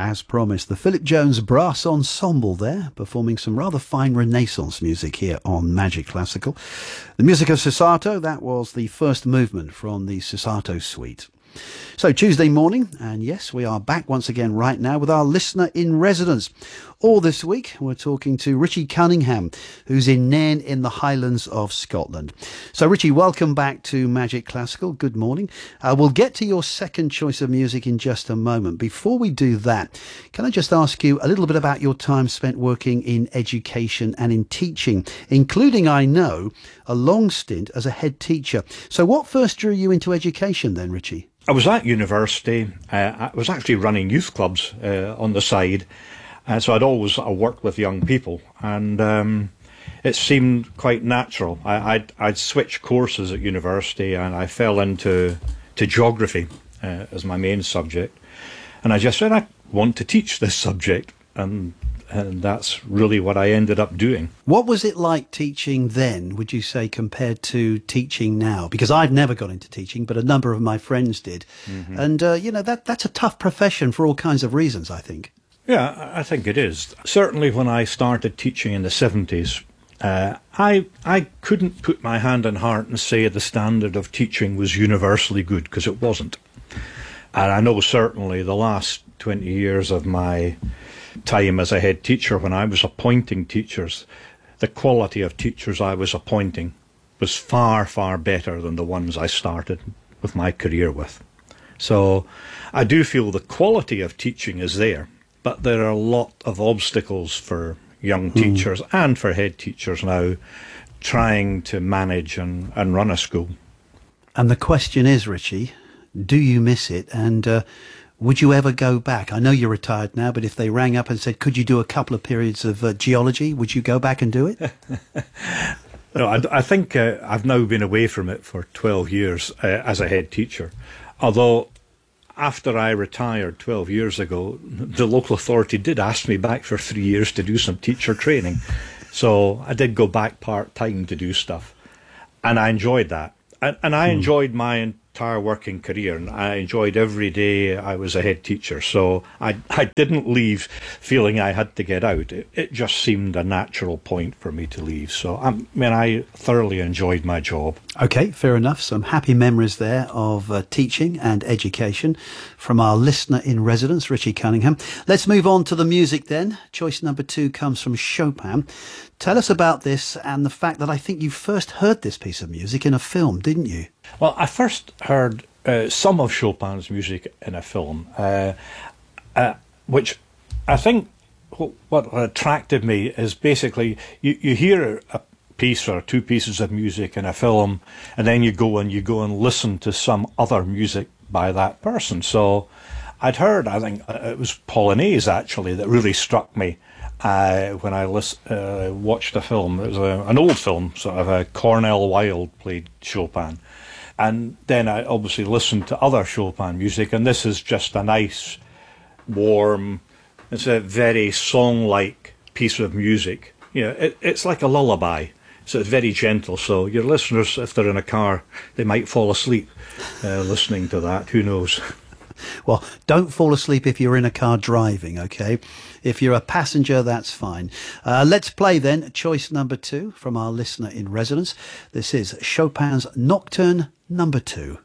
As promised, the Philip Jones Brass Ensemble there, performing some rather fine Renaissance music here on Magic Classical. The music of Susato, that was the first movement from the Susato suite. So Tuesday morning, and yes, we are back once again right now with our listener in residence. All this week, we're talking to Richie Cunningham, who's in Nairn in the Highlands of Scotland. So Richie, welcome back to Magic Classical. Good morning. We'll get to your second choice of music in just a moment. Before we do that, can I just ask you a little bit about your time spent working in education and in teaching, including, I know, a long stint as a head teacher. So what first drew you into education then, Richie? I was at university. I was actually running youth clubs on the side. So I'd always worked with young people, and it seemed quite natural. I'd switched courses at university, and I fell into geography as my main subject. And I just said, I want to teach this subject, and that's really what I ended up doing. What was it like teaching then, would you say, compared to teaching now? Because I've never got into teaching, but a number of my friends did. Mm-hmm. And, that's a tough profession for all kinds of reasons, I think. Yeah, I think it is. Certainly when I started teaching in the 70s, I couldn't put my hand on heart and say the standard of teaching was universally good, because it wasn't. And I know certainly the last 20 years of my time as a head teacher, when I was appointing teachers, the quality of teachers I was appointing was far, far better than the ones I started with my career with. So I do feel the quality of teaching is there, but there are a lot of obstacles for young teachers and for head teachers now trying to manage and run a school. And the question is, Richie, do you miss it? And would you ever go back? I know you're retired now, but if they rang up and said, could you do a couple of periods of geology, would you go back and do it? No, I think I've now been away from it for 12 years as a head teacher. Although after I retired 12 years ago, the local authority did ask me back for 3 years to do some teacher training. So I did go back part-time to do stuff. And I enjoyed that. And I enjoyed my entire working career, and I enjoyed every day I was a head teacher. So I didn't leave feeling I had to get out. It just seemed a natural point for me to leave. So I thoroughly enjoyed my job. Okay, fair enough. Some happy memories there of teaching and education from our listener in residence, Richie Cunningham. Let's move on to the music then. Choice number 2 comes from Chopin. Tell us about this and the fact that I think you first heard this piece of music in a film, didn't you? Well, I first heard some of Chopin's music in a film, which I think what attracted me is basically you hear a piece or 2 pieces of music in a film, and then you go and listen to some other music by that person. So I'd heard, I think it was Polonaise actually, that really struck me when I watched the film. It was an old film, sort of Cornel Wilde played Chopin. And then I obviously listened to other Chopin music, and this is just a nice, warm, it's a very song-like piece of music. You know, it's like a lullaby, so it's very gentle. So your listeners, if they're in a car, they might fall asleep listening to that. Who knows? Well, don't fall asleep if you're in a car driving, okay? If you're a passenger, that's fine. Let's play then choice number 2 from our listener in residence. This is Chopin's Nocturne number 2.